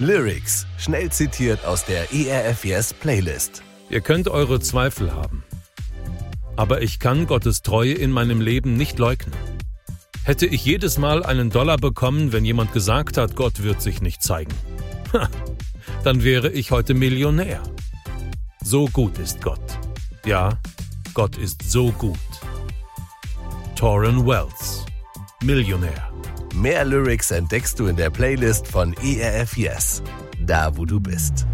Lyrics, schnell zitiert aus der ERF Yes Playlist. Ihr könnt eure Zweifel haben. Aber ich kann Gottes Treue in meinem Leben nicht leugnen. Hätte ich jedes Mal einen $1 bekommen, wenn jemand gesagt hat, Gott wird sich nicht zeigen, dann wäre ich heute Millionär. So gut ist Gott. Ja, Gott ist so gut. Tauren Wells, Millionär. Mehr Lyrics entdeckst du in der Playlist von ERF Yes, da wo du bist.